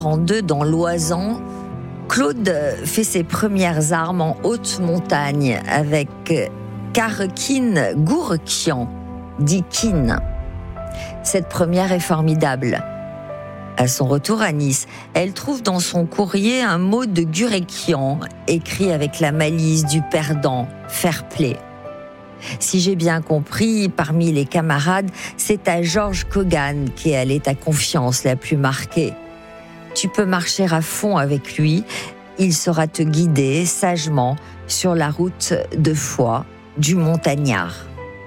En deux dans l'Oisans, Claude fait ses premières armes en haute montagne avec Karkin Gourkian, dit Kin. Cette première est formidable. À son retour à Nice, elle trouve dans son courrier un mot de Gurekian, écrit avec la malice du perdant, fair play. Si j'ai bien compris, parmi les camarades, c'est à Georges Kogan qu'elle est ta confiance la plus marquée. Tu peux marcher à fond avec lui, il saura te guider sagement sur la route de foi du montagnard.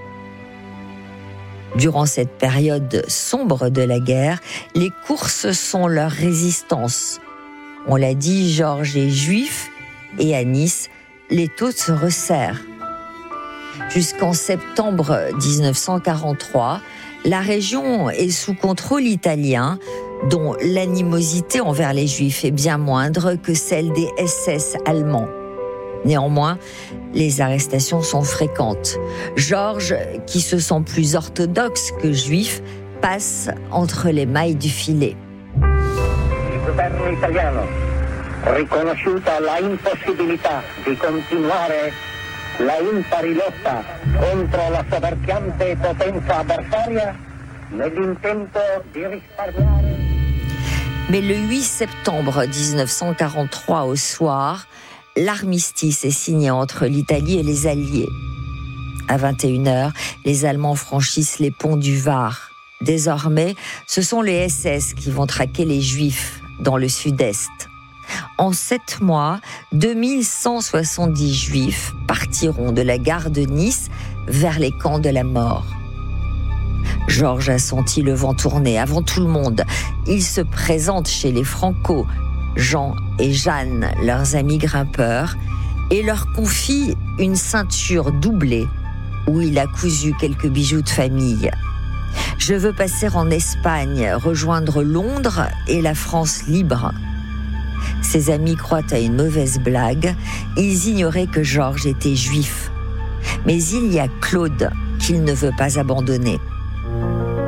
Durant cette période sombre de la guerre, les courses sont leur résistance. On l'a dit, Georges est juif et à Nice, les taux se resserrent. Jusqu'en septembre 1943, la région est sous contrôle italien, dont l'animosité envers les Juifs est bien moindre que celle des SS allemands. Néanmoins, les arrestations sont fréquentes. Georges, qui se sent plus orthodoxe que juif, passe entre les mailles du filet. Il governo italiano, riconosciuta la impossibilità di continuare la impari lotta contro la soverchiante potenza avversaria nell'intento di risparmiare. Mais le 8 septembre 1943 au soir, l'armistice est signé entre l'Italie et les Alliés. À 21h, les Allemands franchissent les ponts du Var. Désormais, ce sont les SS qui vont traquer les Juifs dans le sud-est. En 7 mois, 2170 Juifs partiront de la gare de Nice vers les camps de la mort. Georges a senti le vent tourner avant tout le monde. Il se présente chez les Franco, Jean et Jeanne, leurs amis grimpeurs, et leur confie une ceinture doublée où il a cousu quelques bijoux de famille. Je veux passer en Espagne, rejoindre Londres et la France libre. Ses amis croient à une mauvaise blague. Ils ignoraient que Georges était juif. Mais il y a Claude qu'il ne veut pas abandonner.